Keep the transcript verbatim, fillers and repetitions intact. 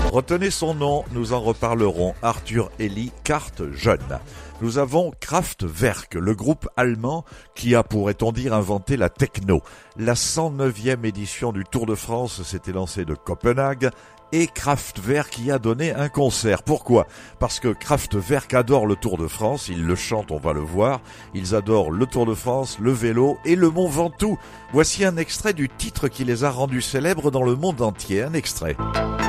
Retenez son nom, nous en reparlerons. Arthur Eli Carte jeune. Nous avons Kraftwerk, le groupe allemand qui a, pourrait-on dire, inventé la techno. La cent neuvième édition du Tour de France s'était lancée de Copenhague et Kraftwerk y a donné un concert. Pourquoi ? Parce que Kraftwerk adore le Tour de France, ils le chantent, on va le voir. Ils adorent le Tour de France, le vélo et le Mont Ventoux. Voici un extrait du titre qui les a rendus célèbres dans le monde entier, un extrait.